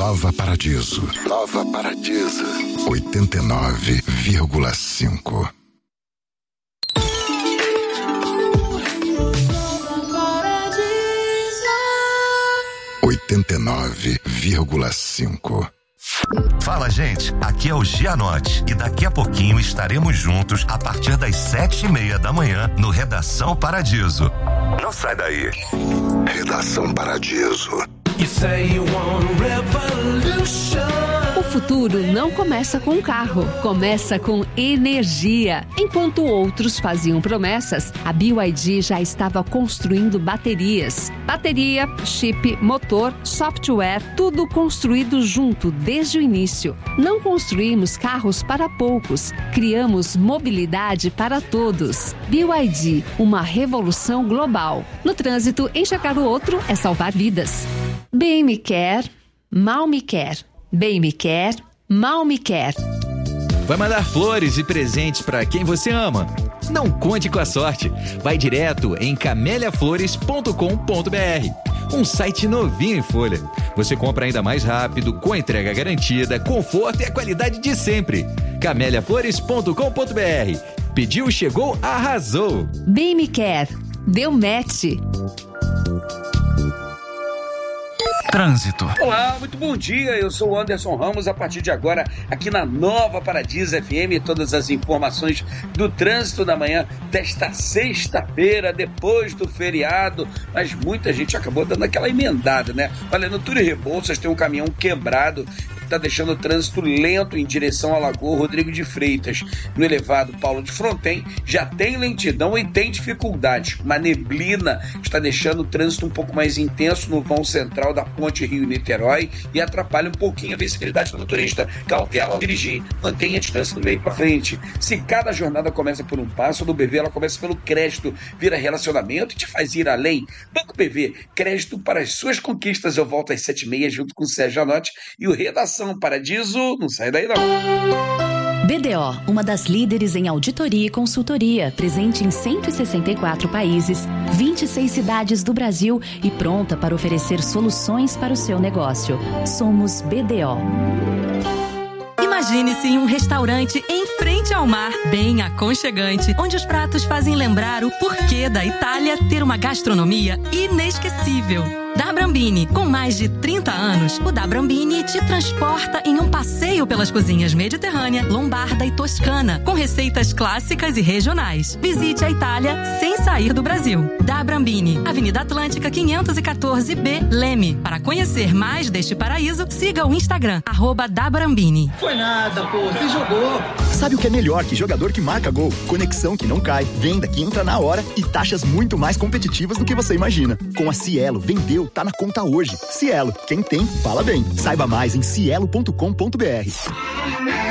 Nova Paradiso. Nova Paradiso. 89,5. 89,5. Fala, gente, aqui é o Gianotti e daqui a pouquinho estaremos juntos a partir das 7:30 da manhã no Redação Paradiso. Não sai daí. Redação Paradiso. O futuro não começa com um carro, começa com energia. Enquanto outros faziam promessas, a BYD já estava construindo baterias. Bateria, chip, motor, software, tudo construído junto desde o início. Não construímos carros para poucos, criamos mobilidade para todos. BYD, uma revolução global. No trânsito, enxergar o outro é salvar vidas. Bem me quer, mal me quer. Bem me quer, mal me quer. Vai mandar flores e presentes para quem você ama? Não conte com a sorte. Vai direto em cameliaflores.com.br. Um site novinho em folha. Você compra ainda mais rápido, com entrega garantida, conforto e a qualidade de sempre. cameliaflores.com.br. Pediu, chegou, arrasou. Bem me quer, deu match. Trânsito. Olá, muito bom dia, eu sou o Anderson Ramos, a partir de agora aqui na Nova Paradiso FM, todas as informações do trânsito da manhã desta sexta-feira, depois do feriado, mas muita gente acabou dando aquela emendada, né? Olha, no Túlio Rebouças tem um caminhão quebrado, está deixando o trânsito lento em direção à Lagoa Rodrigo de Freitas. No elevado Paulo de Fronten já tem lentidão e tem dificuldades. Uma neblina está deixando o trânsito um pouco mais intenso no vão central da Ponte Rio-Niterói e atrapalha um pouquinho a visibilidade do motorista. Cautela ao dirigir, mantenha a distância do meio para frente. Se cada jornada começa por um passo, no BV ela começa pelo crédito, vira relacionamento e te faz ir além. Banco BV, crédito para as suas conquistas. Eu volto às 7h30 junto com o Sérgio Gianotti e o Redação Paradiso. Não sai daí não. BDO, uma das líderes em auditoria e consultoria, presente em 164 países, 26 cidades do Brasil e pronta para oferecer soluções para o seu negócio. Somos BDO. Imagine-se em um restaurante em frente ao mar, bem aconchegante, onde os pratos fazem lembrar o porquê da Itália ter uma gastronomia inesquecível. Da Brambini, com mais de 30 anos, o Da Brambini te transporta em um passeio pelas cozinhas mediterrânea, lombarda e toscana, com receitas clássicas e regionais. Visite a Itália sem sair do Brasil. Da Brambini, Avenida Atlântica 514B, Leme. Para conhecer mais deste paraíso, siga o Instagram, @dabrambini. Foi nada, pô, você jogou. Sabe o que é melhor que jogador que marca gol? Conexão que não cai, venda que entra na hora e taxas muito mais competitivas do que você imagina. Com a Cielo, vendeu, tá na conta hoje. Cielo, quem tem, fala bem. Saiba mais em cielo.com.br.